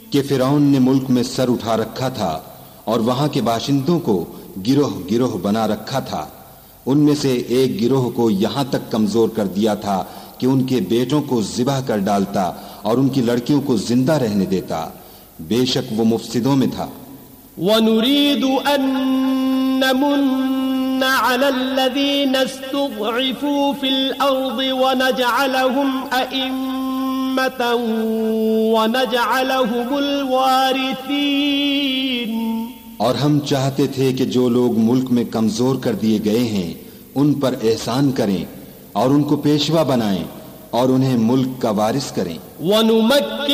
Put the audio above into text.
कि फिरौन ने मुल्क में सर उठा रखा था और वहां के बाशिंदों को गिरोह गिरोह बना रखा था। उनमें से एक गिरोह को यहां तक कमजोर कर दिया था कि उनके बेटों को ज़िबह कर डालता और उनकी लड़कियों को जिंदा रहने देता। बेशक वो मुफसिदों में था। वनुरीदु अन नमुन्ना अलल्लज़ीना इस्तुज़इफू फिल अर्ज़ि वनजअलहुम अइम्मतन वनजअलहुमुल वारिसीन। और हम चाहते थे कि जो लोग मुल्क में कमजोर कर दिए गए हैं उन पर एहसान करें और उनको पेशवा बनाएं और उन्हें मुल्क का वारिस करें।